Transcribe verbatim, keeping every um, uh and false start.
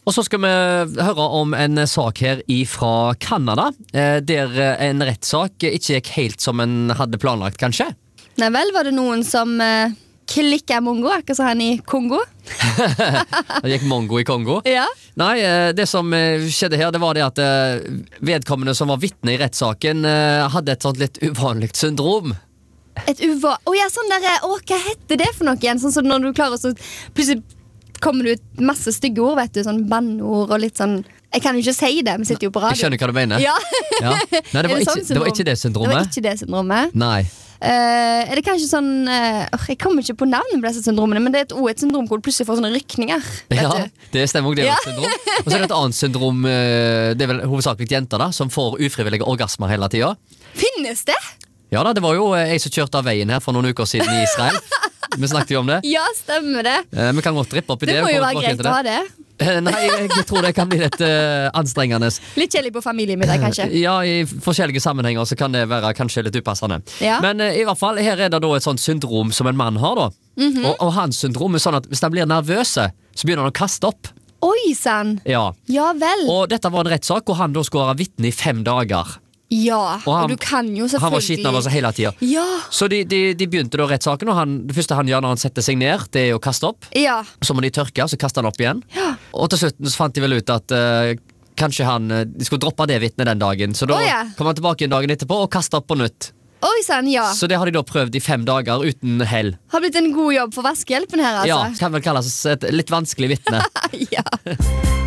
Og så skal vi høre om en sak her fra Kanada, der en rettssak ikke gikk helt som en hadde planlagt, kanskje. Nei vel, var det noen som uh, klikket mongo, akkurat som han i Kongo? Det gikk mongo i Kongo. Ja. Nei, det som skjedde her, det var det at vedkommende som var vitne i rettssaken hadde et sånt litt uvanlig syndrom. Et uva... Å ja, sånn der, å, hva heter det for noe igjen? Sånn som når du klarer å plutselig kommer det ut masse stygge ord, vet du, sånn bannord og litt sånn. Jeg kan jo ikke si det, vi sitter jo på radio. Jeg skjønner hva du mener. Ja. Ja. Nei, det var, ikke, sånn det var ikke det syndromet. Det var ikke det syndromet. Nei. Uh, er det kanskje sånn uh, Jeg kommer ikke på navnet på disse syndromene, men det er et, også et syndrom hvor du plutselig får sånne rykninger, vet ja, du? Det stemmer også, det er ja. et syndrom. Og så er det et annet syndrom, det er vel hovedsakelig jenter da, som får ufrivillige orgasmer hele tiden. Finnes det? Ja da, det var jo jeg som kjørte av veien her for noen uker siden i Israel. Vi snakket jo om det. Ja, stemmer det. uh, Vi kan godt rippe opp i det. Det må jo være greit å ha det. Nei, jeg tror det kan bli litt uh, anstrengende. Litt kjedelig på familiemiddag, kanskje. Ja, i forskjellige sammenhenger så kan det være kanskje litt upassende. Ja. Men uh, i hvert fall, her er det da et sånt syndrom som en mann har da. Mm-hmm. og, og hans syndrom er sånn at hvis han blir nervøse, så begynner han å kaste opp. Oi, sann. Ja. Ja vel. Og dette var en rettssak hvor han da skulle være vitne i fem dager. Ja, og, han, og du kan jo selvfølgelig. Han var skitten av oss hele tiden. Ja. Så de, de, de begynte da rettssaken, og han, det første han gjør når han setter seg ned, det er å kaste opp. Ja. Så må de tørke, så kaster han opp igjen. Ja. Og til slutt så fant de vel ut at uh, kanskje han de skulle droppe det vitnet den dagen. Så da oh, ja. kom han tilbake en dagen etterpå og kastet opp på nytt. Oi, sann, ja. Så det har de da prøvd i fem dager uten hell. Har blitt en god jobb for vaskehjelpen her, altså. Ja, kan vel kalles et litt vanskelig vitne. Ja.